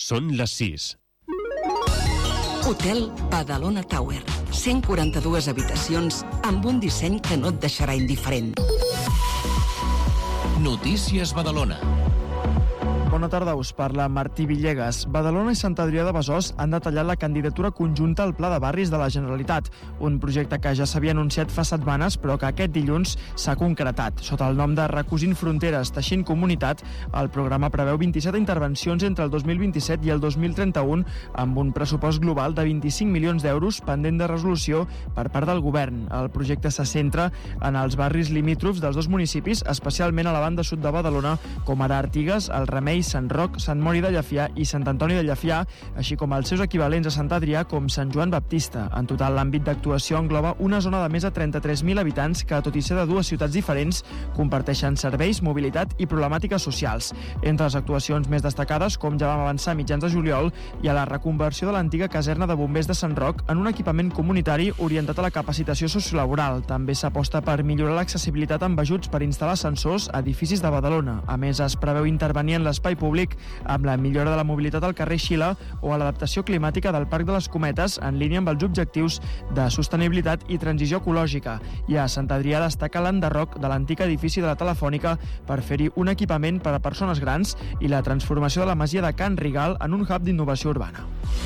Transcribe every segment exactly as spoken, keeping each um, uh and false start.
Són les sis. Hotel Badalona Tower. cent quaranta-dues habitacions amb un disseny que no et deixarà indiferent. Notícies Badalona. Bona tarda, us parla Martí Villegas. Badalona i Sant Adrià de Besòs han detallat la candidatura conjunta al Pla de Barris de la Generalitat, un projecte que ja s'havia anunciat fa setmanes però que aquest dilluns s'ha concretat. Sota el nom de Recosint Fronteres, Teixint Comunitat, el programa preveu vint-i-set intervencions entre el dos mil vint-i-set i el dos mil trenta-u amb un pressupost global de vint-i-cinc milions d'euros pendent de resolució per part del govern. El projecte se centra en els barris limítrofs dels dos municipis, especialment a la banda sud de Badalona, com ara Artigues, el Remei, Sant Roc, Sant Mori de Llefià i Sant Antoni de Llefià, així com els seus equivalents a Sant Adrià com Sant Joan Baptista. En total, l'àmbit d'actuació engloba una zona de més de trenta-tres mil habitants que, tot i ser de dues ciutats diferents, comparteixen serveis, mobilitat i problemàtiques socials. Entre les actuacions més destacades, com ja vam avançar a mitjans de juliol, hi ha la reconversió de l'antiga caserna de bombers de Sant Roc en un equipament comunitari orientat a la capacitació sociolaboral. També s'aposta per millorar l'accessibilitat amb ajuts per instal·lar ascensors a edificis de Badalona. A més, es preveu intervenir en l'espai públic amb la millora de la mobilitat al carrer Xile o a l'adaptació climàtica del Parc de les Cometes en línia amb els objectius de sostenibilitat i transició ecològica. I a Sant Adrià destaca l'enderroc de l'antic edifici de la Telefònica per fer-hi un equipament per a persones grans i la transformació de la masia de Can Rigal en un hub d'innovació urbana.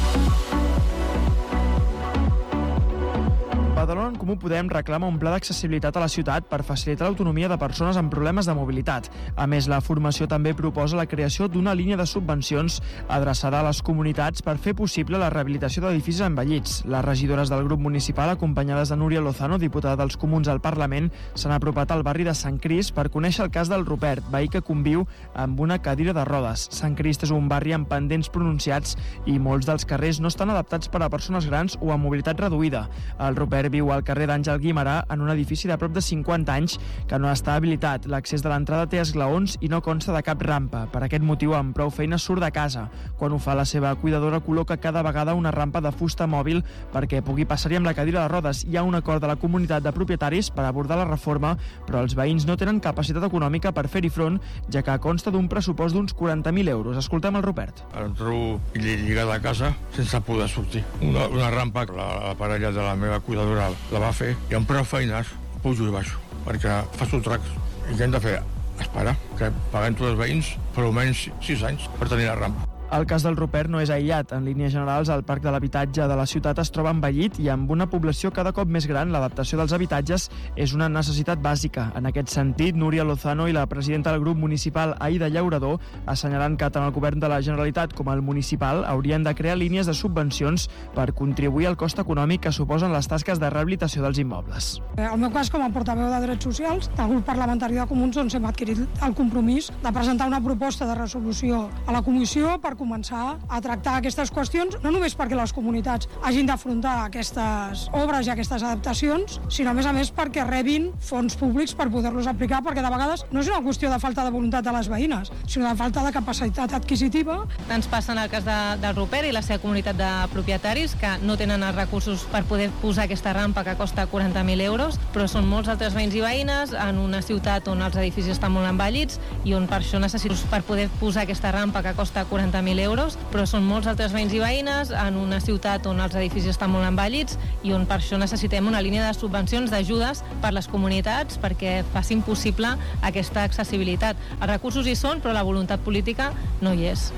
Badalona en Comú Podem reclama un pla d'accessibilitat a la ciutat per facilitar l'autonomia de persones amb problemes de mobilitat. A més, la formació també proposa la creació d'una línia de subvencions adreçada a les comunitats per fer possible la rehabilitació d'edificis envellits. Les regidores del grup municipal, acompanyades de Núria Lozano, diputada dels Comuns al Parlament, s'han apropat al barri de Sant Crist per conèixer el cas del Rupert, veí que conviu amb una cadira de rodes. Sant Crist és un barri amb pendents pronunciats i molts dels carrers no estan adaptats per a persones grans o amb mobilitat reduïda. El Rupert viu al carrer d'Àngel Guimarà en un edifici de prop de cinquanta anys que no està habilitat. L'accés de l'entrada té esglaons i no consta de cap rampa. Per aquest motiu, amb prou feina surt de casa. Quan ho fa, la seva cuidadora col·loca cada vegada una rampa de fusta mòbil perquè pugui passar-hi amb la cadira de rodes. Hi ha un acord de la comunitat de propietaris per abordar la reforma, però els veïns no tenen capacitat econòmica per fer-hi front, ja que consta d'un pressupost d'uns quaranta mil euros. Escoltem el Rupert. Em trobo lligada a casa sense poder sortir. Una, una rampa, la, la parella de la meva cuidadora la va fer i amb prou feines pujo i baixo perquè faig un trac i què hem de fer? Esperar que paguem tots els veïns per almenys sis anys per tenir la rampa. El cas del Rupert no és aïllat. En línies generals, el parc de l'habitatge de la ciutat es troba envellit i amb una població cada cop més gran, l'adaptació dels habitatges és una necessitat bàsica. En aquest sentit, Núria Lozano i la presidenta del grup municipal, Aida Llaurador, assenyalen que tant el govern de la Generalitat com el municipal haurien de crear línies de subvencions per contribuir al cost econòmic que suposen les tasques de rehabilitació dels immobles. En el meu cas, com a portaveu de Drets Socials del grup parlamentari de Comuns, doncs hem adquirit el compromís de presentar una proposta de resolució a la comissió per començar a tractar aquestes qüestions, no només perquè les comunitats hagin d'afrontar aquestes obres i aquestes adaptacions, sinó a més a més perquè rebin fons públics per poder-los aplicar, perquè de vegades no és una qüestió de falta de voluntat de les veïnes, sinó de falta de capacitat adquisitiva. Ens passa en el cas de, del Rupert i la seva comunitat de propietaris que no tenen els recursos per poder posar aquesta rampa que costa quaranta mil euros, però són molts altres veïns i veïnes en una ciutat on els edificis estan molt envellits i on per això necessito per poder posar aquesta rampa que costa quaranta mil euros, però són molts altres veïns i veïnes en una ciutat on els edificis estan molt envellits i on per això necessitem una línia de subvencions, d'ajudes per les comunitats perquè facin possible aquesta accessibilitat. Els recursos hi són, però la voluntat política no hi és.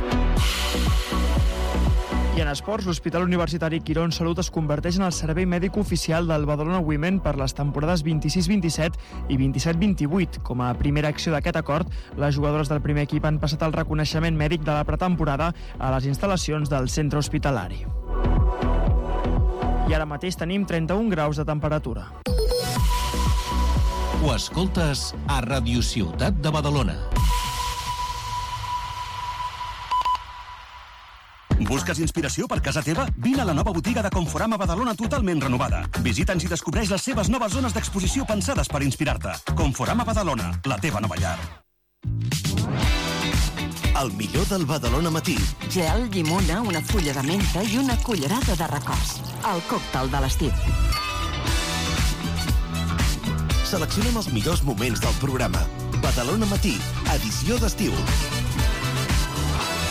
I en esports, l'Hospital Universitari Quirón Salut es converteix en el servei mèdic oficial del Badalona Women per les temporades vint-i-sis vint-i-set i vint-i-set vint-i-vuit. Com a primera acció d'aquest acord, les jugadores del primer equip han passat el reconeixement mèdic de la pretemporada a les instal·lacions del centre hospitalari. I ara mateix tenim trenta-un graus de temperatura. Ho escoltes a Radio Ciutat de Badalona. Busques inspiració per casa teva? Vine a la nova botiga de Conforama Badalona totalment renovada. Visita'ns i descobreix les seves noves zones d'exposició pensades per inspirar-te. Conforama Badalona, la teva nova llar. El millor del Badalona matí. Gel, llimona, una fulla de menta i una cullerada de records. El còctel de l'estiu. Seleccionem els millors moments del programa. Badalona matí, edició d'estiu.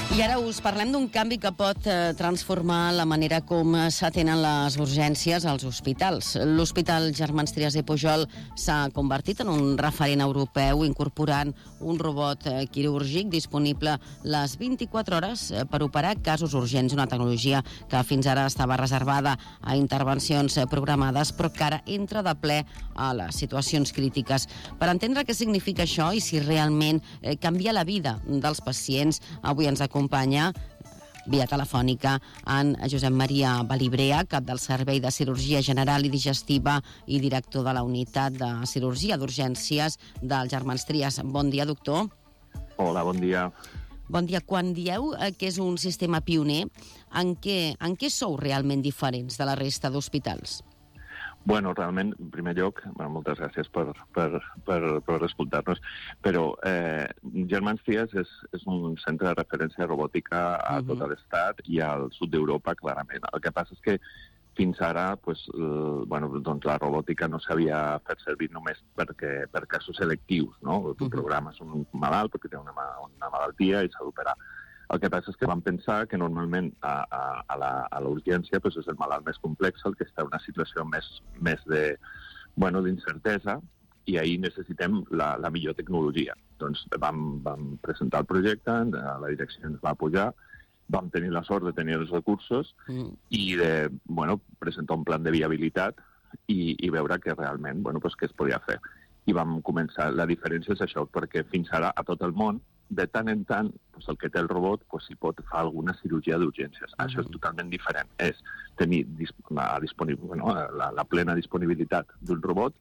I ara us parlem d'un canvi que pot eh, transformar la manera com s'atenen les urgències als hospitals. L'Hospital Germans Trias i Pujol s'ha convertit en un referent europeu incorporant un robot eh, quirúrgic disponible les vint-i-quatre hores eh, per operar casos urgents, una tecnologia que fins ara estava reservada a intervencions eh, programades, però que ara entra de ple a les situacions crítiques. Per entendre què significa això i si realment eh, canvia la vida dels pacients, avui ens acompanya acompanya via telefònica en Josep Maria Balibrea, cap del Servei de Cirurgia General i Digestiva i director de la Unitat de Cirurgia d'Urgències del Germans Trias. Bon dia, doctor. Hola, bon dia. Bon dia. Quan dieu que és un sistema pioner, en què, en què sou realment diferents de la resta d'hospitals? Bueno, realment, en primer lloc, bueno, moltes gràcies per, per, per, per escoltar-nos, però eh, Germans Trias és, és un centre de referència robòtica a uh-huh. tot l'estat i al sud d'Europa, clarament. El que passa és que fins ara pues, eh, bueno, doncs la robòtica no s'havia fet servir només perquè, per casos selectius, no? Tu uh-huh. programes un malalt perquè té una, una malaltia i s'ha d'operar. El que passa és que vam pensar que normalment a, a, a, la, a l'urgència pues, és el malalt més complex, el que està en una situació més, més de, bueno, d'incertesa, i ahir necessitem la, la millor tecnologia. Doncs vam, vam presentar el projecte, la direcció ens va apoyar, vam tenir la sort de tenir els recursos mm. i de bueno, presentar un plan de viabilitat i, i veure que realment bueno, pues, què es podia fer. I vam començar. La diferència és això, perquè fins ara a tot el món de tant en tant, pues, el que té el robot pues, si pot fer alguna cirurgia d'urgències. Mm-hmm. Això és totalment diferent. És tenir la, bueno, la, la plena disponibilitat d'un robot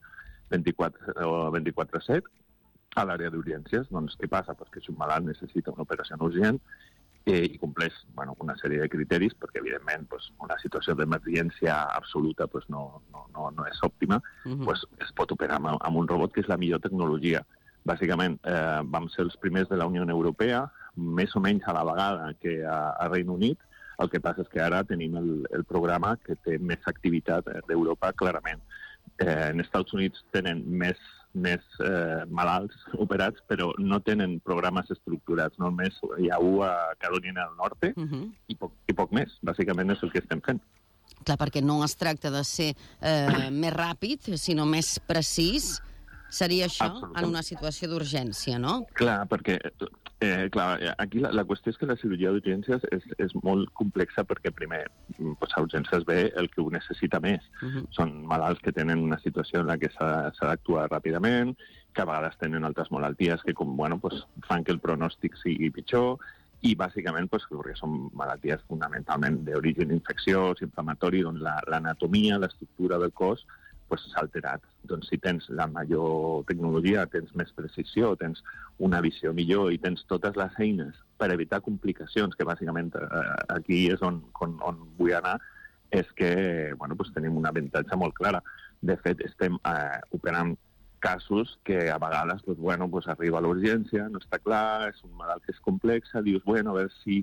vint-i-quatre set a l'àrea d'urgències. Doncs què passa? Pues que si un malalt necessita una operació urgent eh, i compleix bueno, una sèrie de criteris, perquè evidentment pues, una situació d'emergència absoluta pues, no, no, no, no és òptima, mm-hmm. pues, es pot operar amb, amb un robot que és la millor tecnologia. Bàsicament, eh, vam ser els primers de la Unió Europea, més o menys a la vegada que a, a Regne Unit. El que passa és que ara tenim el, el programa que té més activitat d'Europa, clarament. Eh, en Estats Units tenen més, més eh, malalts operats, però no tenen programes estructurats. Només hi ha un a Carolina del Nord uh-huh. i, poc, i poc més. Bàsicament és el que estem fent. Clar, perquè no es tracta de ser eh, més ràpid, sinó més precís. Seria això en una situació d'urgència, no? Clar, perquè eh, clar, aquí la, la qüestió és que la cirurgia d'urgències és, és molt complexa perquè primer pues, a urgències ve el que ho necessita més. Uh-huh. Són malalts que tenen una situació en la que s'ha, s'ha d'actuar ràpidament, que a vegades tenen altres malalties que com, bueno, pues, fan que el pronòstic sigui pitjor i bàsicament pues, perquè són malalties fonamentalment d'origen infecciós, inflamatori, on la, l'anatomia, l'estructura del cos pues, s'ha alterat. Doncs si tens la major tecnologia, tens més precisió, tens una visió millor i tens totes les eines per evitar complicacions, que bàsicament eh, aquí és on, on, on vull anar, és que bueno, pues, tenim un avantatge molt clara. De fet, estem eh, operant casos que a vegades pues, bueno, pues, arriba a l'urgència, no està clar, és un malalt que és complex, dius, bueno, a veure si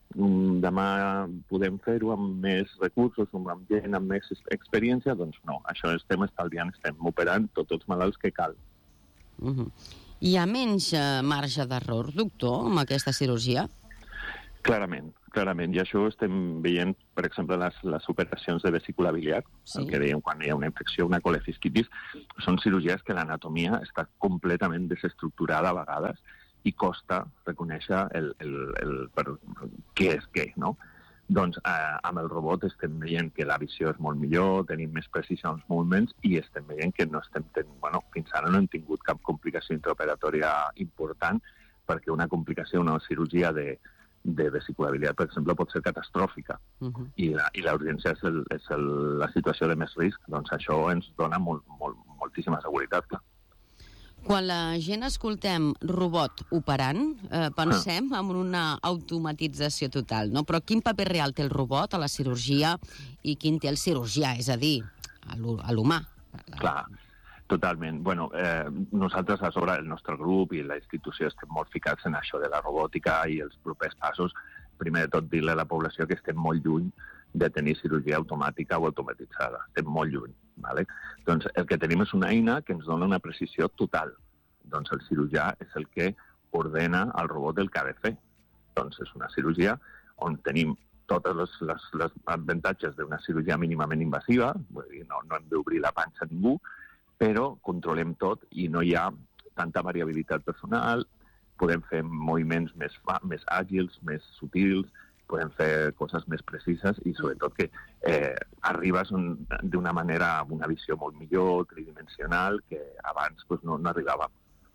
demà podem fer-ho amb més recursos, amb gent amb més experiència, doncs no, això estem estalviant, estem operant tots els malalts que cal. Uh-huh. Hi ha menys uh, marge d'error, doctor, amb aquesta cirurgia? Clarament, clarament, i això estem veient, per exemple, les, les operacions de vesícula biliar, sí. El que dèiem quan hi ha una infecció, una colefisquitis, són cirurgies que l'anatomia està completament desestructurada a vegades, i costa reconèixer el, el, el, per, el, què és què, no? Doncs eh, amb el robot estem veient que la visió és molt millor, tenim més precisió en els moviments i estem veient que no estem tenint, bueno, fins ara no hem tingut cap complicació intraoperatòria important perquè una complicació, una cirurgia de, de vesícula biliar, per exemple, pot ser catastròfica. Uh-huh. I, la, i la urgència és, el, és el, la situació de més risc, doncs això ens dona molt, molt, moltíssima seguretat, clar. Quan la gent escoltem robot operant, eh, pensem en una automatització total, no? Però quin paper real té el robot a la cirurgia i quin té el cirurgià, és a dir, a l'humà? Clar, totalment. Bueno, eh, nosaltres a sobre, el nostre grup i la institució estem molt ficats en això de la robòtica i els propers passos. Primer de tot, dir-li a la població que estem molt lluny de tenir cirurgia automàtica o automatitzada. Estem molt lluny. Vale? Doncs el que tenim és una eina que ens dona una precisió total. Doncs el cirurgià és el que ordena al robot el que ha de fer. doncs és una cirurgia on tenim totes les, les, les avantatges d'una cirurgia mínimament invasiva, vull dir, no, no hem d'obrir la panxa a ningú, però controlem tot i no hi ha tanta variabilitat personal, podem fer moviments més, més àgils, més sutils, podem fer coses més precises i sobretot que eh, arribes un, d'una manera, amb una visió molt millor, tridimensional, que abans pues, no, no arribava.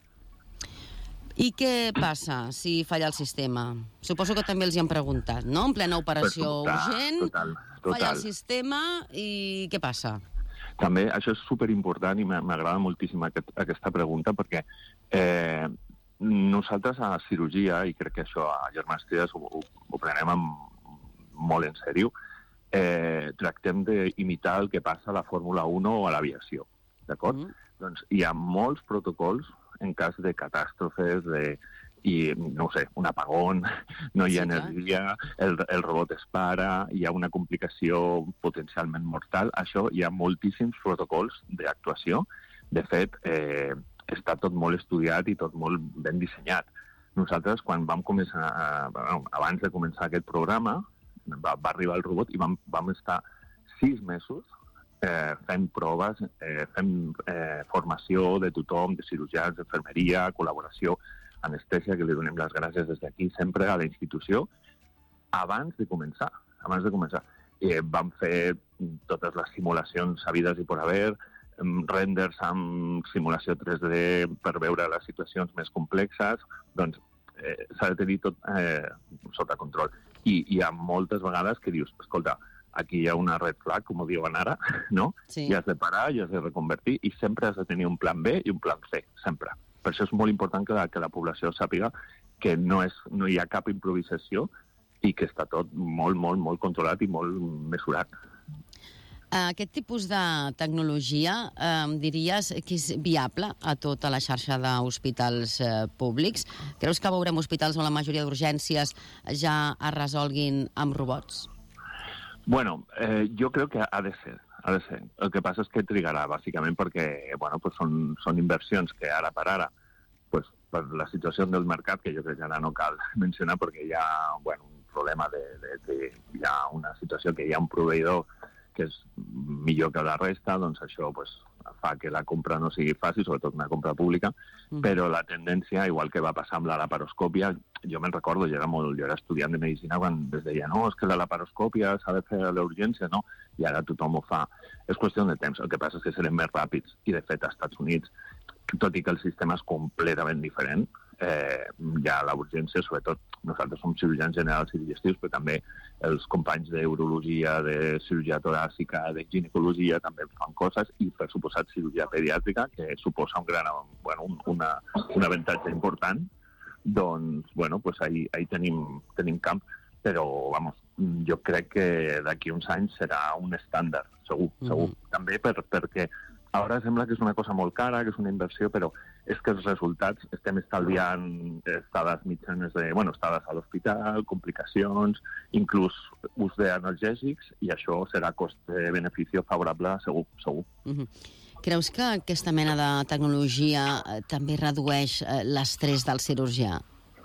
I què passa si falla el sistema? Suposo que també els hi han preguntat, no? En plena operació total, urgent, total, total. falla el sistema i què passa? També això és superimportant i m'agrada moltíssim aquest, aquesta pregunta perquè eh, nosaltres a cirurgia, i crec que això a Germans Trias ho, ho, ho prenem amb, molt en sèrio, eh, tractem d'imitar el que passa a la Fórmula un o a l'aviació, d'acord? Mm. Doncs hi ha molts protocols en cas de catàstrofes, de, i no ho sé, un apagón, no hi ha sí, energia, el, el robot es para, hi ha una complicació potencialment mortal. Això hi ha moltíssims protocols d'actuació. De fet, eh, està tot molt estudiat i tot molt ben dissenyat. Nosaltres, quan vam començar, a, bueno, abans de començar aquest programa, va, va arribar el robot i vam, vam estar sis mesos Eh, fent proves, eh, fent eh, formació de tothom, de cirurgians, d'infermeria, col·laboració, anestèsia, que li donem les gràcies des d'aquí sempre a la institució, abans de començar. Abans de començar. Eh, vam fer totes les simulacions sabides i per haver, renders amb simulació tres D per veure les situacions més complexes, doncs eh, s'ha de tenir tot eh, sota control. I hi ha moltes vegades que dius, escolta, aquí hi ha una red flag, com ho diuen ara, no? Sí. I has de parar, i has de reconvertir, i sempre has de tenir un plan B i un plan C, sempre. Per això és molt important que la, que la població sàpiga que no, és, no hi ha cap improvisació i que està tot molt, molt, molt controlat i molt mesurat. Aquest tipus de tecnologia, eh, diries que és viable a tota la xarxa d'hospitals eh, públics? Creus que veurem hospitals on la majoria d'urgències ja es resolguin amb robots? Bueno, eh, jo crec que ha de ser, ha de ser. El que passa és que trigarà, bàsicament, perquè bueno, pues són, són inversions que ara per ara, pues, per la situació del mercat, que jo crec que ara no cal mencionar, perquè hi ha bueno, un problema de, de, de hi ha una situació que hi ha un proveïdor que és millor que la resta, doncs això pues, fa que la compra no sigui fàcil, sobretot una compra pública, mm. però la tendència, igual que va passar amb la laparoscòpia, jo me'n recordo, jo era, molt, jo era estudiant de medicina quan es deia no, és que la laparoscòpia s'ha de fer a l'urgència, no? I ara tothom ho fa. És qüestió de temps, el que passa és que serem més ràpids, i de fet als Estats Units, tot i que el sistema és completament diferent, eh, hi ha l'urgència, sobretot nosaltres som cirurgians generals i digestius, però també els companys d'urologia, de cirurgia toràcica, de ginecologia també fan coses, i per suposat cirurgia pediàtrica, que suposa un gran, bueno, una, un avantatge important, doncs, bueno, pues ahí, ahí tenim, tenim camp, però, vamos, jo crec que d'aquí uns anys serà un estàndard, segur, segur. Mm-hmm. També per, perquè ara sembla que és una cosa molt cara, que és una inversió, però és que els resultats estem estalviant estades mitjanes de, bueno, estades a l'hospital, complicacions, inclús ús d'analgèsics, i això serà cost-benefici favorable, segur, segur. Mm-hmm. Creus que aquesta mena de tecnologia eh, també redueix eh, l'estrès del cirurgià?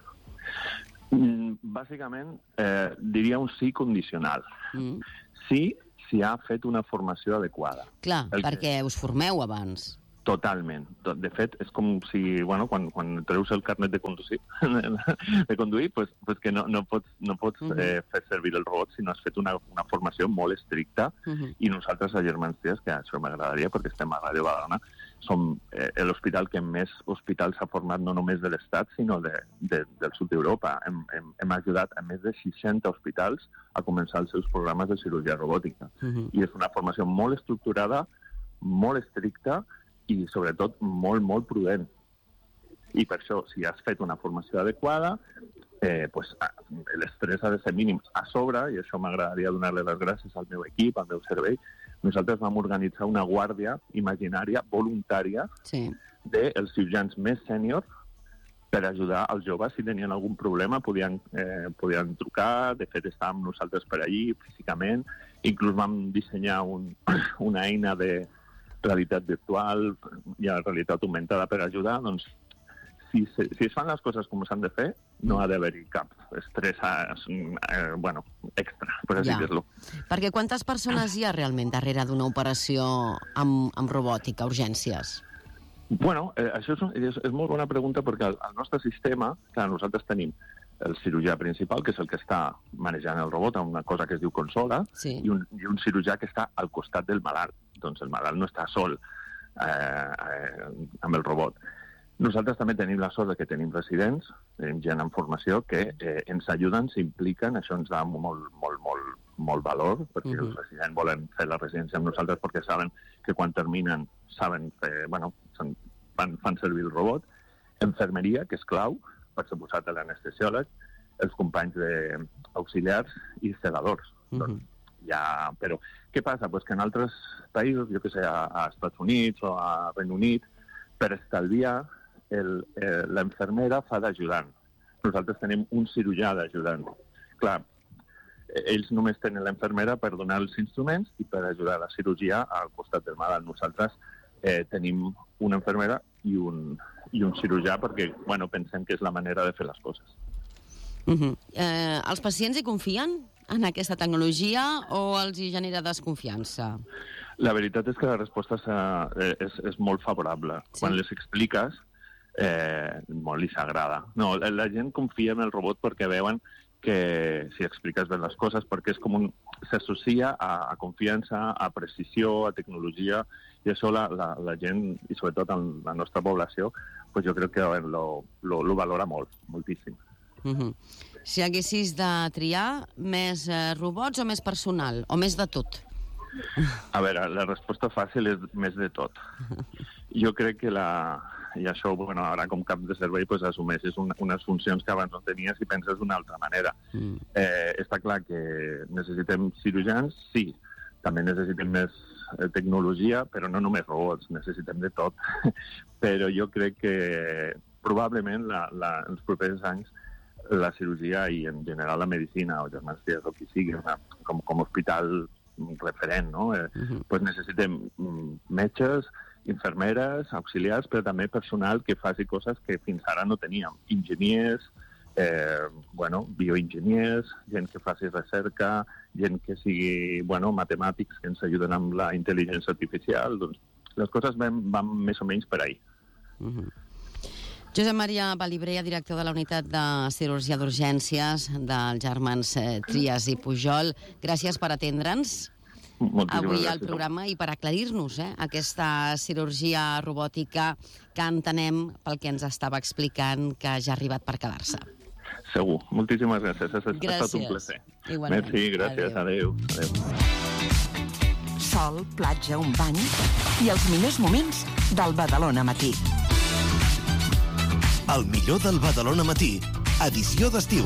Mm, bàsicament, eh, diria un sí condicional. Mm. Sí, si ha fet una formació adequada. Clar, el perquè que... us formeu abans. Totalment. De fet, és com si, bueno, quan, quan treus el carnet de conduir, de conduir pues, pues que no, no pots, no pots uh-huh. eh, fer servir el robot si no has fet una, una formació molt estricta, uh-huh. i nosaltres a Germans Trias, que això m'agradaria perquè estem a Ràdio Badalona, som eh, l'hospital que més hospitals s'ha format no només de l'Estat, sinó de, de, del sud d'Europa. Hem, hem, hem ajudat a més de seixanta hospitals a començar els seus programes de cirurgia robòtica. Uh-huh. I és una formació molt estructurada, molt estricta, i sobretot molt, molt prudent. I per això, si has fet una formació adequada, eh, pues, l'estrès ha de ser mínim. A sobre, i això m'agradaria donar-li les gràcies al meu equip, al meu servei, nosaltres vam organitzar una guàrdia imaginària, voluntària, sí. dels cirurgians més sèniors per ajudar els joves si tenien algun problema, podien, eh, podien trucar, de fet estàvem nosaltres per allí físicament, inclús vam dissenyar un, una eina de realitat virtual i realitat augmentada per ajudar, doncs si, se, si es fan les coses com s'han de fer, no ha d'haver-hi cap estrès eh, bueno, extra, per així Ja. dir-lo. Perquè quantes persones hi ha realment darrere d'una operació amb, amb robòtica, urgències? Bueno, eh, això és, un, és, és molt bona pregunta perquè el, el nostre sistema, clar, nosaltres tenim el cirurgià principal, que és el que està manejant el robot, amb una cosa que es diu consola, Sí. i, un, i un cirurgià que està al costat del malalt. Doncs el malalt no està sol eh, eh, amb el robot. Nosaltres també tenim la sort de que tenim residents, tenim gent en formació que eh, ens ajuden, s'impliquen, això ens da molt, molt, molt, molt valor, perquè Mhm. els residents volen fer la residència amb nosaltres perquè saben que quan terminen saben fer, bueno, fan, fan servir el robot. Infermeria, que és clau, per suposat l'anestesiòleg, els companys de auxiliars i sedadors. Mhm. Doncs, ja, però què passa? Pues que en altres països, jo que sé, a, a Estats Units o a Regne Unit, per estalviar, el, eh, l'infermera fa d'ajudant. Nosaltres tenim un cirurgià d'ajudant. Clar, eh, ells només tenen l'infermera per donar els instruments i per ajudar a la cirurgia al costat del malalt. Nosaltres eh, tenim una infermera i un, i un cirurgià perquè, bueno, pensem que és la manera de fer les coses. Uh -huh. eh, els pacients hi confien en aquesta tecnologia o els hi genera desconfiança? La veritat és que la resposta és, és, és molt favorable. Sí. Quan les expliques, eh, molt li s'agrada. No, la, la gent confia en el robot perquè veuen que si expliques bé les coses, perquè és com un... s'associa a, a confiança, a precisió, a tecnologia, i això la, la, la gent, i sobretot en la nostra població, pues jo crec que lo, lo, lo valora molt, moltíssim. Uh -huh. Si haguessis de triar, més eh, robots o més personal? O més de tot? A veure, la resposta fàcil és més de tot. Jo crec que la... I això, bueno, ara com cap de servei pues, assumeixes un, unes funcions que abans no tenies i penses d'una altra manera. Mm. Eh, està clar que necessitem cirurgians, sí. També necessitem més eh, tecnologia, però no només robots, necessitem de tot. Però jo crec que probablement la, la, en els propers anys la cirurgia i en general la medicina o Germans Trias o qui sigui, una, com, com a hospital referent, no? Eh, uh-huh. Pues necessitem metges, infermeres, auxiliars, però també personal que faci coses que fins ara no teníem. Enginyers, eh, bueno, bioenginyers, gent que faci recerca, gent que sigui, bueno, matemàtics que ens ajuden amb la intel·ligència artificial. Doncs les coses van, van més o menys per ahí. Uh-huh. Josep Maria Balibrea, director de la unitat de cirurgia d'urgències dels germans Trias i Pujol. Gràcies per atendre'ns avui al programa i per aclarir-nos eh, aquesta cirurgia robòtica que entenem pel que ens estava explicant que ja ha arribat per quedar-se. Segur. Moltíssimes gràcies. Ha estat gràcies. un plaer. Igualment. Merci, gràcies. Adéu. Adéu. Adéu. Sol, platja, un bany i els millors moments del Badalona Matí. El millor del Badalona Matí, edició d'estiu.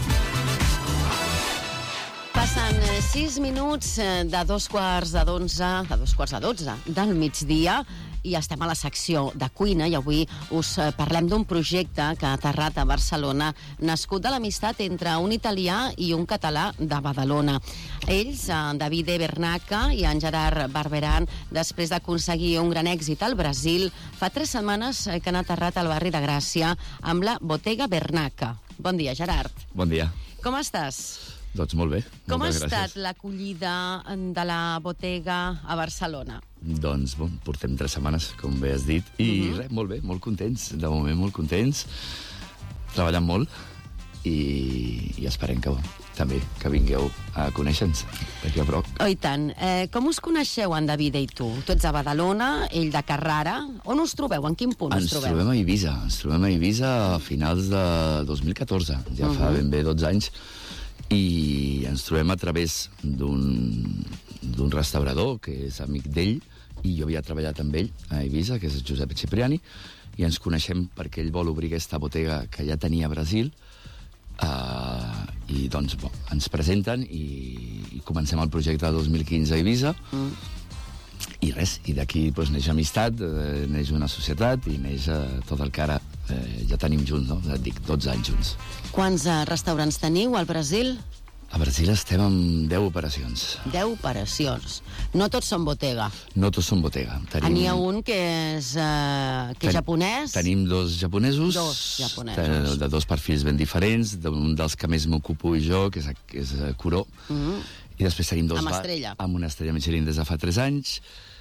Passen sis minuts de dos quarts de dotze, de dos quarts de dotze del migdia, i estem a la secció de cuina, i avui us parlem d'un projecte que ha aterrat a Barcelona, nascut de l'amistat entre un italià i un català de Badalona. Ells, en Davide Bernaca i en Gerard Barberan, després d'aconseguir un gran èxit al Brasil, fa tres setmanes que han aterrat al barri de Gràcia amb la Bottega Bernaca. Bon dia, Gerard. Bon dia. Com estàs? Doncs molt bé. Com ha Moltes estat gràcies. l'acollida de la Bottega a Barcelona? Doncs, bon, portem tres setmanes, com bé has dit, i Mhm. res, molt bé, molt contents, de moment molt contents, treballant molt, i, i esperem que també que vingueu a conèixer-nos d'aquí a prop. Oh, i tant. Eh, com us coneixeu, en David i tu? Tu ets de Badalona, ell de Carrara. On us trobeu? En quin punt Ens us trobeu? trobem a Eivissa, ens trobem a Eivissa a finals de dos mil catorze, ja fa Mhm. ben bé dotze anys, i ens trobem a través d'un d'un restaurador que és amic d'ell, i jo havia treballat amb ell a Eivissa, que és Josep Cipriani, i ens coneixem perquè ell vol obrir aquesta botiga que ja tenia a Brasil, uh, i doncs bo, ens presenten i, i comencem el projecte de dos mil quinze a Eivissa, mm. i res, i d'aquí doncs, neix amistat, eh, neix una societat i neix eh, tot el que ara eh, ja tenim junts, no? Et dic, dotze anys junts. Quants eh, restaurants teniu al Brasil? A Brasil estem amb deu operacions. deu operacions. No tots són botega. No tots són botega. Tenim... N'hi ha un que és, uh, que és Ten... japonès. Tenim dos japonesos. Dos japonesos. De dos perfils ben diferents. Un dels que més m'ocupo jo, que és, que és Curó. Mm-hmm. I després tenim dos... Amb estrella. Amb una estrella Michelin des de fa tres anys.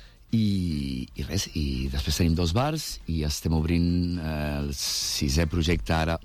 I, i res, i després tenim dos bars i estem obrint eh, el sisè projecte ara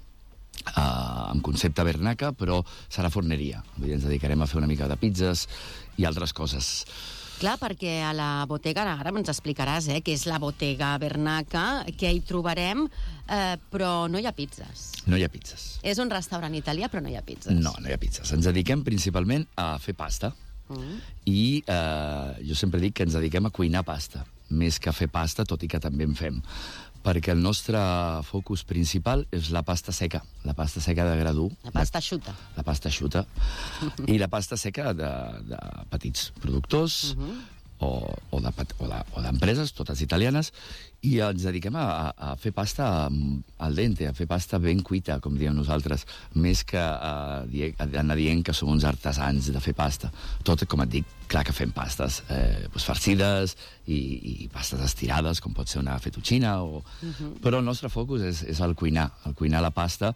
Uh, amb concepte Bernaca, però serà forneria. Vull dir, ens dedicarem a fer una mica de pizzas i altres coses. Clar, perquè a la botega, ara ens explicaràs, eh, que és la botega Bernaca, que hi trobarem, eh, però no hi ha pizzas. No hi ha pizzas. És un restaurant italià, però no hi ha pizzas. No, no hi ha pizzas. Ens dediquem principalment a fer pasta. Mm. I eh, jo sempre dic que ens dediquem a cuinar pasta, més que a fer pasta, tot i que també en fem. Perquè el nostre focus principal és la pasta seca, la pasta seca de gra dur. La pasta xuta. La pasta xuta. I la pasta seca de, de petits productors, uh-huh. o, o, de, o, de, o d'empreses, totes italianes, i ens dediquem a, a fer pasta al dente, a fer pasta ben cuita, com diem nosaltres, més que a, a anar dient que som uns artesans de fer pasta. Tot, com et dic, clar que fem pastes eh, doncs farcides i, i pastes estirades, com pot ser una fettuccina, o... uh-huh. Però el nostre focus és, és el cuinar, el cuinar la pasta.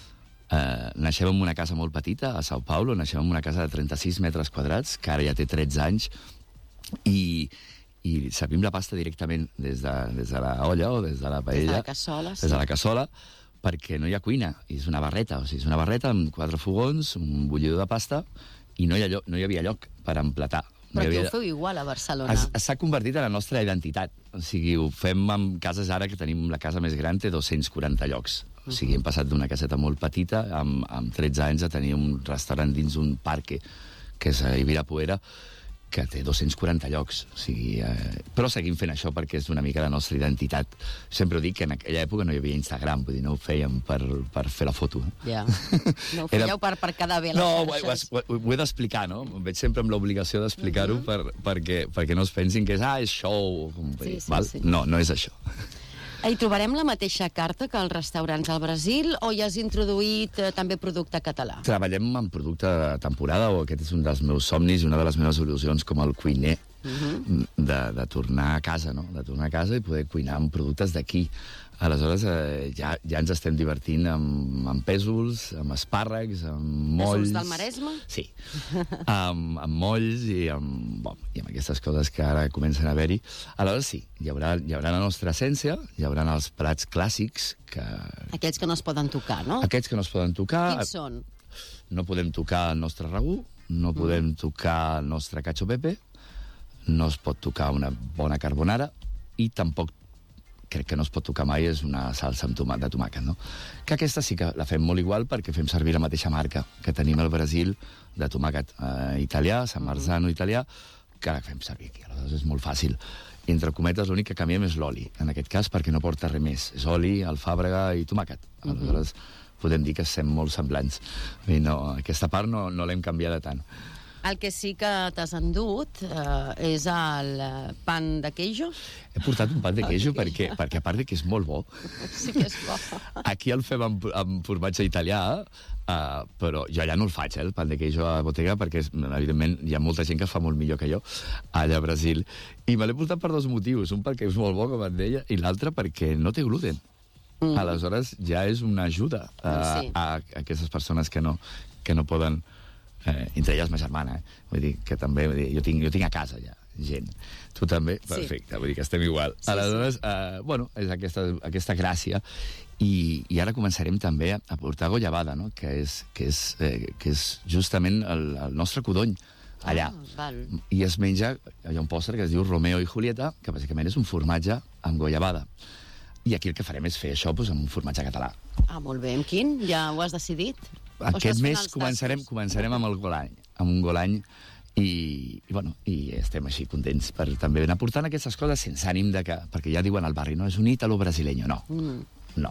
Eh, naixem en una casa molt petita, a Sao Paulo, naixem en una casa de trenta-sis metres quadrats, que ara ja té tretze anys, i... i servim la pasta directament des de, des de la olla o des de la paella. Des de la cassola, sí. Des de la cassola, perquè no hi ha cuina. És una barreta, o sigui, és una barreta amb quatre fogons, un bullidor de pasta, i no hi, ha lloc, no hi havia lloc per emplatar. Però no que havia... ho feu igual a Barcelona. S'ha convertit en la nostra identitat. O sigui, ho fem amb cases ara que tenim la casa més gran, té dos-cents quaranta llocs. O sigui, hem passat d'una caseta molt petita, amb, amb tretze anys, a tenir un restaurant dins un parque, que és a Ibirapuera, que té dos-cents quaranta llocs. O sigui, eh... Però seguim fent això perquè és una mica la nostra identitat. Sempre ho dic que en aquella època no hi havia Instagram, vull dir, no ho fèiem per, per fer la foto. Ja. No ho fèieu Era... per, per quedar bé a les no, xarxes. No, ho, ho, ho he d'explicar, no? Em veig sempre amb l'obligació d'explicar-ho uh-huh. per, perquè, perquè no es pensin que és, ah, és show. Sí, sí, val? sí. No, no és això. Hi trobarem la mateixa carta que als restaurants al Brasil o hi has introduït eh, també producte català? Treballem en producte de temporada, o aquest és un dels meus somnis i una de les meves il·lusions com el cuiner, uh-huh. de, de tornar a casa, no? De tornar a casa i poder cuinar amb productes d'aquí. Aleshores, eh, ja, ja ens estem divertint amb, amb pèsols, amb espàrrecs, amb molls... Pèsols del Maresme? Sí, amb, amb molls i amb, bon, i amb aquestes coses que ara comencen a haver-hi. Aleshores, sí, hi haurà, hi haurà la nostra essència, hi haurà els plats clàssics que... Aquells que no es poden tocar, no? Aquests que no es poden tocar... Quins són? No podem tocar el nostre ragú, no mm. podem tocar el nostre cacio pepe, no es pot tocar una bona carbonara i tampoc crec que no es pot tocar mai és una salsa amb tomàquet, de tomàquet, no? Que aquesta sí que la fem molt igual perquè fem servir la mateixa marca que tenim al Brasil de tomàquet eh, italià, San Marzano italià, que la fem servir aquí. Aleshores és molt fàcil. I entre cometes l'únic que canviem és l'oli, en aquest cas, perquè no porta res més. És oli, alfàbrega i tomàquet. Aleshores podem dir que estem molt semblants. I no, aquesta part no, no l'hem canviada tant. El que sí que t'has endut eh, és el pan de queijo. He portat un pan de queijo perquè, perquè a part de que és molt bo. Sí que és bo. Aquí el fem amb, amb formatge italià, uh, però jo allà no el faig, eh, el pan de queijo a botega, perquè evidentment hi ha molta gent que fa molt millor que jo allà a Brasil. I me l'he portat per dos motius. Un perquè és molt bo, com et deia, i l'altre perquè no té gluten. Mm. Aleshores ja és una ajuda a, sí. a, a aquestes persones que no, que no poden... Eh, entre elles ma germana, eh? Vull dir que també, vull dir, jo, tinc, jo tinc a casa ja gent, tu també, perfecte, sí. Vull dir que estem igual. Sí, aleshores, sí. Eh, bueno, és aquesta, aquesta gràcia, i, i ara començarem també a portar goiabada, no? Que és, que és, eh, que és justament el, el nostre codony allà. Ah, val. I es menja, hi ha un pòster que es diu Romeo i Julieta, que bàsicament és un formatge amb goiabada. I aquí el que farem és fer això doncs, amb un formatge català. Ah, molt bé. Amb quin? Ja ho has decidit? Aquest mes començarem, començarem amb el golany, amb un golany, i, i, bueno, i estem així contents per també anar portant aquestes coses sense ànim de que... Perquè ja diuen al barri, no? És un ítalo-brasileño. No, mm. no.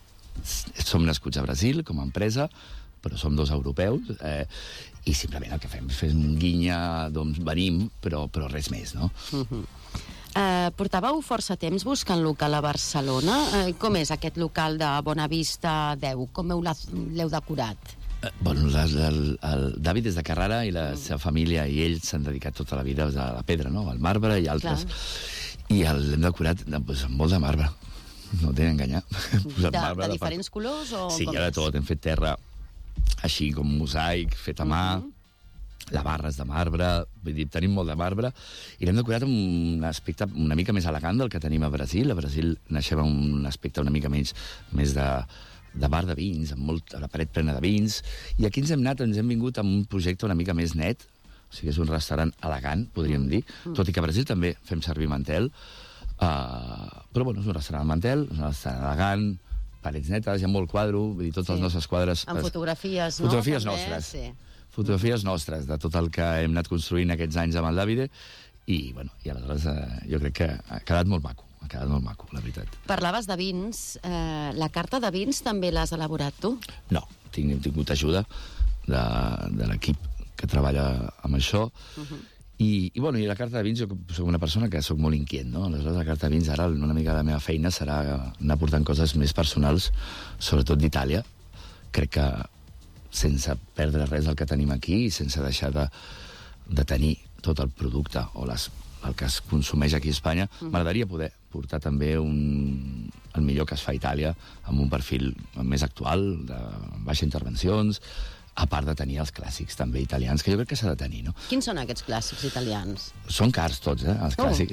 Som nascuts a Brasil com a empresa, però som dos europeus, eh, i simplement el que fem és fer un guinya d'on venim, però, però res més, no? Mm-hmm. Eh, portàveu força temps buscant local a Barcelona. Eh, com és aquest local de Bonavista deu? Com l'heu decorat? Bueno, el, el, el David és de Carrara i la seva família i ell s'han dedicat tota la vida a la pedra, no? Al marbre i altres. Clar. I l'hem decorat doncs, amb molt de marbre. No t'he d'enganyar. De, de diferents colors? O sí, hi ha de tot. Hem fet terra així com mosaic, fet a mà, uh-huh. la barra és de marbre, vull dir, tenim molt de marbre, i l'hem decorat amb un aspecte una mica més elegant del que tenim a Brasil. A Brasil naixem amb un aspecte una mica menys, més de... de bar de vins, amb molt, la paret plena de vins, i aquí ens hem anat, ens hem vingut amb un projecte una mica més net, o sigui, és un restaurant elegant, podríem dir, mm. tot i que a Brasil també fem servir mantel, uh, però bueno, és un restaurant mantel, és un restaurant elegant, parets netes, hi ha molt quadro, vull dir, tots sí. els nostres quadres... Amb fotografies, no? Fotografies també, nostres, sí. fotografies nostres, de tot el que hem anat construint aquests anys amb el Davide, i, bueno, i aleshores uh, jo crec que ha quedat molt maco. Ha quedat molt maco, la veritat. Parlaves de vins. Eh, la carta de vins també l'has elaborat tu? No, tinc, hem tingut ajuda de, de l'equip que treballa amb això. Uh-huh. I, i, bueno, i la carta de vins, jo soc una persona que soc molt inquiet, no? Aleshores, la carta de vins, ara una mica de la meva feina serà anar portant coses més personals, sobretot d'Itàlia. Crec que sense perdre res del que tenim aquí i sense deixar de, de tenir tot el producte o les el que es consumeix aquí a Espanya, mm. m'agradaria poder portar també un, el millor que es fa a Itàlia, amb un perfil més actual, de baixes intervencions, a part de tenir els clàssics també italians, que jo crec que s'ha de tenir, no? Quins són aquests clàssics italians? Són cars tots, eh, els clàssics.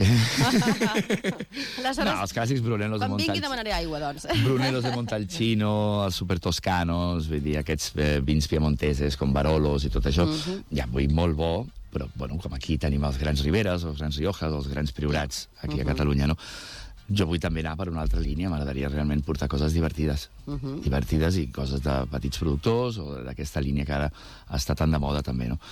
Oh. No, els clàssics Brunelos de Montalcino. Quan vingui demanaré aigua, doncs. Brunelos de Montalcino, els super toscanos, vull dir, aquests eh, vins piemonteses com Barolos i tot això, uh-huh. ja vull molt bo, però, bueno, com aquí tenim els grans Riberes, els grans Riojas, els grans Priorats, aquí uh-huh. a Catalunya, no? Jo vull també anar per una altra línia, m'agradaria realment portar coses divertides. Uh-huh. Divertides i coses de petits productors o d'aquesta línia que ara està tan de moda també, no?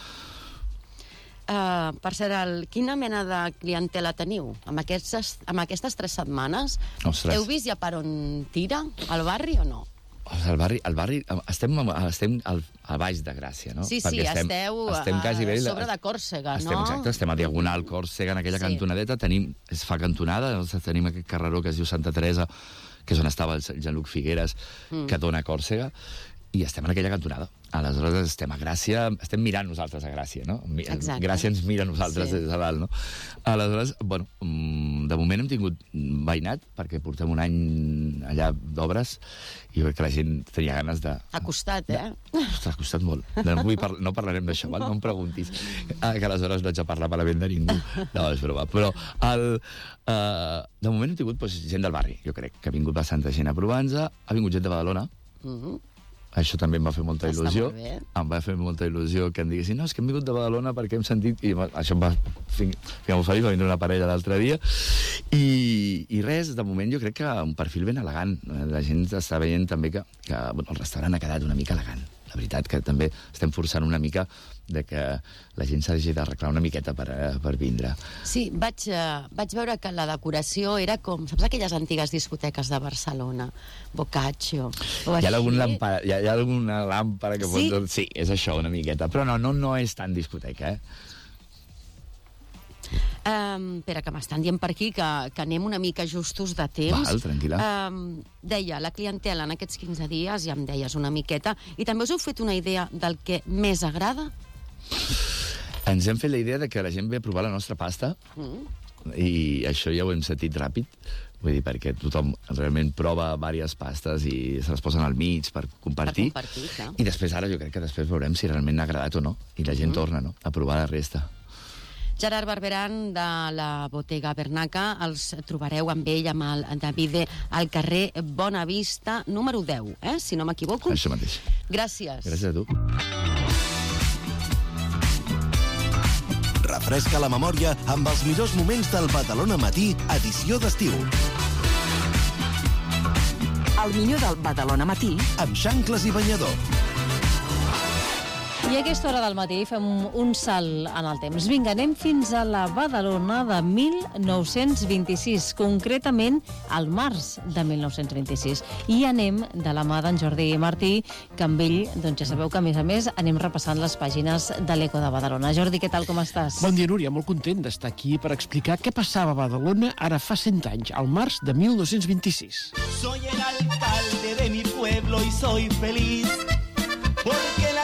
Uh, per cert, el, quina mena de clientela teniu? Amb aquestes, amb aquestes tres setmanes, Ostres. Heu vist ja per on tira? Al barri o no? Al barri, al barri estem, estem al, al Baix de Gràcia, no? Sí, sí, estem, esteu estem a, quasi a sobre de Còrsega, estem, no? Exacte, estem a Diagonal Còrsega, en aquella sí. cantonadeta, tenim, es fa cantonada, tenim aquest carreró que es diu Santa Teresa, que és on estava el Jean-Luc Figueres, mm. que dona a Còrsega, i estem en aquella cantonada. Aleshores estem a Gràcia, estem mirant nosaltres a Gràcia, no? Exacte. Gràcia ens mira a nosaltres sí. des de dalt, no? Aleshores, bueno, de moment hem tingut veïnat, perquè portem un any allà d'obres, i jo crec que la gent tenia ganes de... Ha costat, eh? De... Ostres, ha costat molt. No, vull par... no parlarem d'això, val? No em preguntis. Ah, que aleshores no haig de parlar malament de ningú. No, és broma. Però el, uh, de moment hem tingut doncs, gent del barri, jo crec, que ha vingut bastanta gent a provar-nos, ha vingut gent de Badalona, uh-huh. Això també em va fer molta il·lusió. Em va fer molta il·lusió que em diguessin no, és que hem vingut de Badalona perquè hem sentit... I això em va fer molt feliç, va vindre una parella l'altre dia. I, I res, de moment jo crec que un perfil ben elegant. La gent està veient també que, que bueno, el restaurant ha quedat una mica elegant. La veritat que també estem forçant una mica de que la gent s'hagi d'arreglar una miqueta per, per vindre. Sí, vaig, uh, vaig veure que la decoració era com... Saps aquelles antigues discoteques de Barcelona? Boccaccio. Hi ha, algun làmpara, hi, ha, hi ha alguna làmpara que sí? Pot... Sí, és això una miqueta. Però no, no, no és tan discoteca, eh? Um, espera, que m'estan dient per aquí que, que anem una mica justos de temps. Val, tranquil·la. Um, deia, la clientela en aquests quinze dies, ja em deies una miqueta, i també us heu fet una idea del que més agrada? Ens hem fet la idea de que la gent ve a provar la nostra pasta, mm. i això ja ho hem sentit ràpid, vull dir, perquè tothom realment prova diverses pastes i se les posen al mig per compartir. Per compartir, clar. I després, ara, jo crec que després veurem si realment n'ha agradat o no, i la gent mm. torna, no?, a provar la resta. Gerard Barberan, de la Bottega Bernaca, els trobareu amb ell, amb el Davide, al carrer Bona Vista, número deu, eh? Si no m'equivoco. Això mateix. Gràcies. Gràcies a tu. Refresca la memòria amb els millors moments del Badalona Matí, edició d'estiu. El millor del Badalona Matí amb xancles i banyador. I a aquesta hora del matí fem un salt en el temps. Vinga, anem fins a la Badalona de mil nou-cents vint-i-sis, concretament al març de mil nou-cents vint-i-sis. I anem de la mà d'en Jordi Martí, que amb ell, doncs ja sabeu que a més a més anem repassant les pàgines de l'Eco de Badalona. Jordi, què tal, com estàs? Bon dia, Núria, molt content d'estar aquí per explicar què passava a Badalona ara fa cent anys, al març de mil nou-cents vint-i-sis. Soy el alcalde de mi pueblo y soy feliz porque la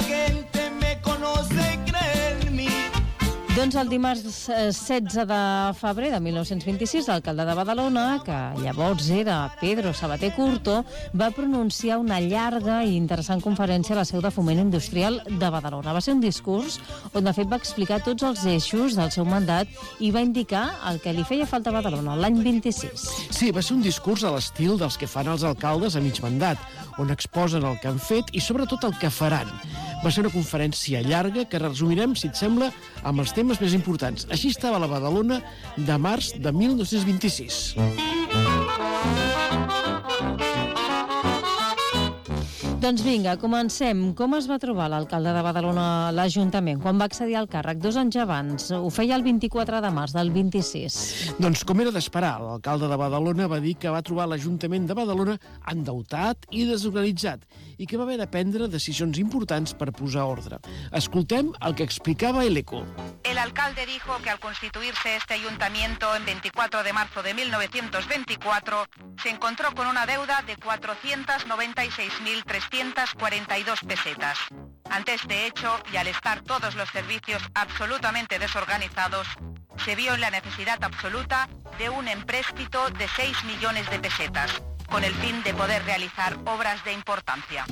Doncs el dimarts setze de febrer de mil nou-cents vint-i-sis, l'alcalde de Badalona, que llavors era Pedro Sabater Curto, va pronunciar una llarga i interessant conferència a la seu de Foment Industrial de Badalona. Va ser un discurs on, de fet, va explicar tots els eixos del seu mandat i va indicar el que li feia falta a Badalona l'any vint-i-sis. Sí, va ser un discurs a l'estil dels que fan els alcaldes a mig mandat, on exposen el que han fet i, sobretot, el que faran. Va ser una conferència llarga que resumirem, si et sembla, amb els temes més importants. Així estava la Badalona de març de mil nou-cents vint-i-sis. Doncs vinga, comencem. Com es va trobar l'alcalde de Badalona a l'Ajuntament quan va accedir al càrrec dos anys abans? Ho feia el vint-i-quatre de març del vint-i-sis. Doncs com era d'esperar, l'alcalde de Badalona va dir que va trobar l'Ajuntament de Badalona endeutat i desorganitzat i que va haver de prendre decisions importants per posar ordre. Escoltem el que explicava el ECO. El alcalde dijo que al constituirse este ayuntamiento en veinticuatro de marzo de mil novecientos veinticuatro se encontró con una deuda de cuatrocientas noventa y seis mil trescientas cuarenta y dos pesetas. Ante este hecho, y al estar todos los servicios absolutamente desorganizados, se vio en la necesidad absoluta de un empréstito de seis millones de pesetas, con el fin de poder realizar obras de importancia.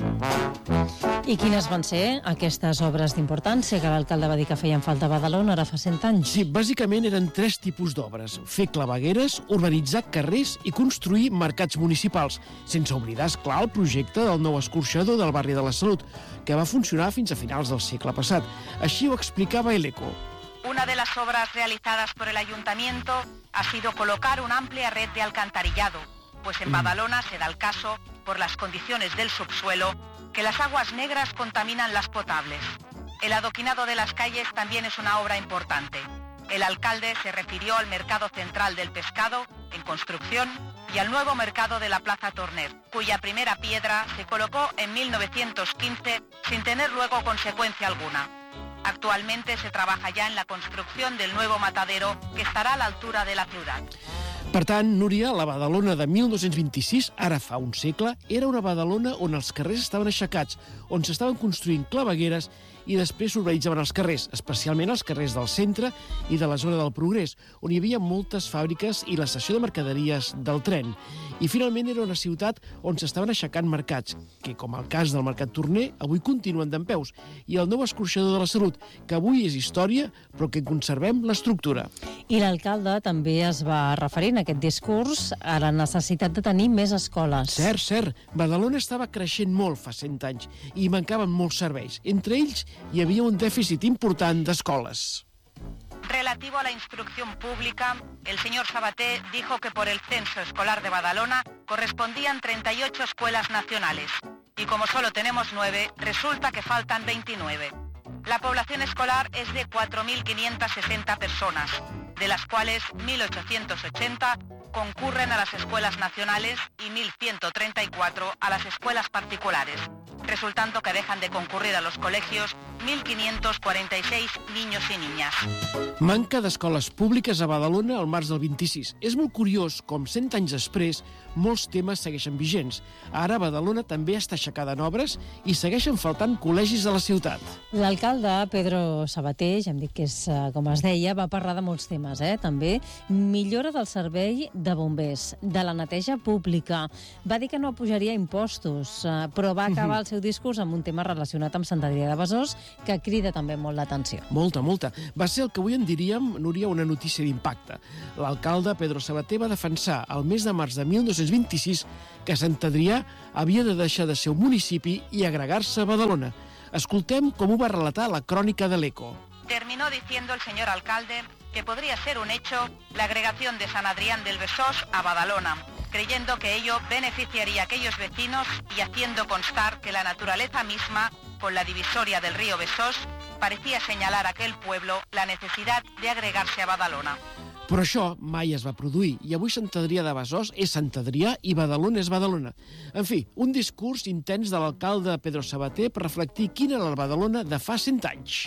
I quines van ser aquestes obres d'importància que l'alcalde va dir que feien falta a Badalona ara fa cent anys? Sí, bàsicament eren tres tipus d'obres. Fer clavegueres, urbanitzar carrers i construir mercats municipals, sense oblidar, esclar, el projecte del nou escorxador del barri de la Salut, que va funcionar fins a finals del segle passat. Així ho explicava el ECO. Una de las obras realizadas por el ayuntamiento ha sido colocar una amplia red de alcantarillado, pues en Badalona se da el caso, por las condiciones del subsuelo, que las aguas negras contaminan las potables. El adoquinado de las calles también es una obra importante. El alcalde se refirió al mercado central del pescado, en construcción, y al nuevo mercado de la Plaza Torner, cuya primera piedra se colocó en mil novecientos quince sin tener luego consecuencia alguna. Actualmente se trabaja ya en la construcción del nuevo matadero que estarà a l'altura de la ciutat. Per tant, Núria, la Badalona de mil nou-cents vint-i-sis, ara fa un segle, era una Badalona on els carrers estaven aixecats, on s'estaven construint clavegueres i després s'urbanitzaven els carrers, especialment els carrers del centre i de la zona del Progrés, on hi havia moltes fàbriques i l'estació de mercaderies del tren. I finalment era una ciutat on s'estaven aixecant mercats, que, com el cas del Mercat Torner, avui continuen dempeus, i el nou escorxador de la Salut, que avui és història, però que conservem l'estructura. I l'alcalde també es va referir en aquest discurs a la necessitat de tenir més escoles. Cert, cert. Badalona estava creixent molt fa cent anys i mancaven molts serveis. Entre ells hi havia un dèficit important d'escoles. Relativo a la instrucción pública, el señor Sabater dijo que por el censo escolar de Badalona correspondían treinta y ocho escuelas nacionales, y como solo tenemos nueve, resulta que faltan veintinueve. La población escolar es de cuatro mil quinientas sesenta personas, de las cuales mil ochocientos ochenta concurren a las escuelas nacionales y mil ciento treinta y cuatro a las escuelas particulares, resultando que dejan de concurrir a los colegios mil quinientos cuarenta y seis niños i niñas. Manca d'escoles públiques a Badalona al març del vint-i-sis. És molt curiós com cent anys després molts temes segueixen vigents. Ara Badalona també està aixecada en obres i segueixen faltant col·legis a la ciutat. L'alcalde, Pedro Sabater, ja hem dit que és com es deia, va parlar de molts temes, eh? També millora del servei de bombers, de la neteja pública. Va dir que no pujaria impostos, però va acabar el seu discurs amb un tema relacionat amb Sant Adrià de Besòs que crida també molt l'atenció. Molta, molta. Va ser el que avui en diríem, Núria, una notícia d'impacte. L'alcalde Pedro Sabater va defensar el mes de març de mil nou-cents vint-i-sis que Sant Adrià havia de deixar de ser un municipi i agregar-se a Badalona. Escoltem com ho va relatar la crònica de l'ECO. Terminó diciendo el señor alcalde que podría ser un hecho la agregación de San Adrián del Besós a Badalona, creyendo que ello beneficiaría a aquellos vecinos y haciendo constar que la naturaleza misma, con la divisoria del río Besós, parecía señalar a aquel pueblo la necesidad de agregarse a Badalona. Però això mai es va produir, i avui Sant Adrià de Besòs és Sant Adrià i Badalona és Badalona. En fi, un discurs intens de l'alcalde Pedro Sabater per reflectir quina era la Badalona de fa cent anys.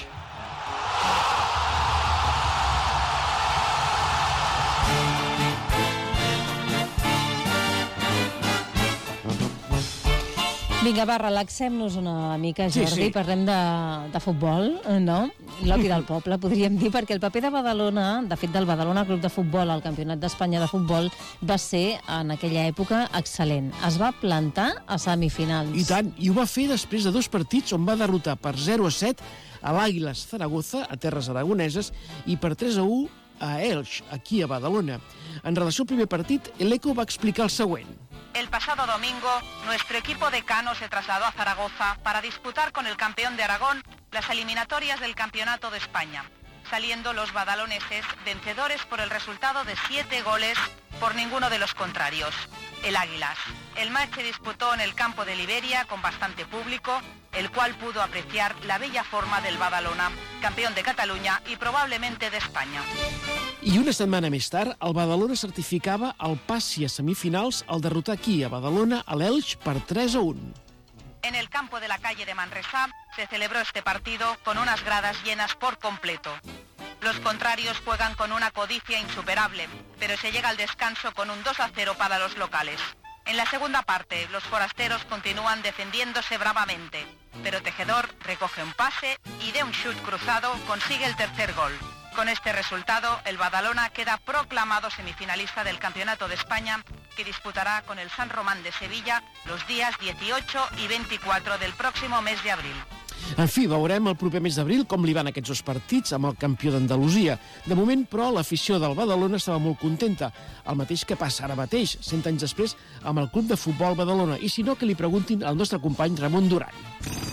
Vinga, va, relaxem-nos una mica, Jordi, Sí, sí. parlem de, de futbol, no? L'opi del poble, podríem dir, perquè el paper de Badalona, de fet del Badalona Club de Futbol al Campionat d'Espanya de Futbol, va ser, en aquella època, excel·lent. Es va plantar a semifinals. I tant, i ho va fer després de dos partits on va derrotar per zero a set a l'Àguiles Zaragoza, a terres aragoneses, i per tres a u a Elx, aquí a Badalona. En relació al primer partit, l'Eco va explicar el següent. El pasado domingo, nuestro equipo decano se trasladó a Zaragoza para disputar con el campeón de Aragón las eliminatorias del Campeonato de España, saliendo los badaloneses vencedores por el resultado de siete goles por ninguno de los contrarios. El Águilas. El match se disputó en el campo de Liberia con bastante público, el cual pudo apreciar la bella forma del Badalona, campeón de Cataluña y probablemente de España. I una setmana més tard, el Badalona certificava el passi a semifinals al derrotar aquí, a Badalona, a l'Elx, per tres a un. En el campo de la calle de Manresà se celebró este partido con unas gradas llenas por completo. Los contrarios juegan con una codicia insuperable, pero se llega al descanso con un dos a cero para los locales. En la segunda parte, los forasteros continúan defendiéndose bravamente, pero Tejedor recoge un pase y de un chut cruzado consigue el tercer gol. Con este resultado, el Badalona queda proclamado semifinalista del Campeonato de España, que disputará con el San Román de Sevilla los días dieciocho y veinticuatro del próximo mes de abril. En fi, veurem el proper mes d'abril com li van aquests dos partits amb el campió d'Andalusia. De moment, però, l'afició del Badalona estava molt contenta. El mateix que passa ara mateix, cent anys després, amb el Club de Futbol Badalona. I si no, que li preguntin al nostre company Ramon Duran.